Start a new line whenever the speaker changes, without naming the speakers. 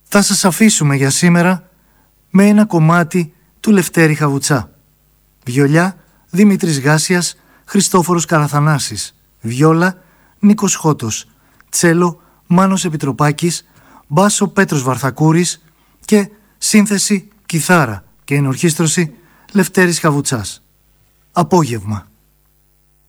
Θα σας αφήσουμε για σήμερα με ένα κομμάτι του Λευτέρη Χαβουτσά. Βιολιά Δημήτρης Γάσιας, Χριστόφορος Καραθανάσης. Βιόλα Νίκος Χότος. Τσέλο Μάνος Επιτροπάκης. Μπάσο Πέτρος Βαρθακούρης. Και σύνθεση κιθάρα και ενορχήστρωση Λευτέρης Χαβουτσάς. Απόγευμα.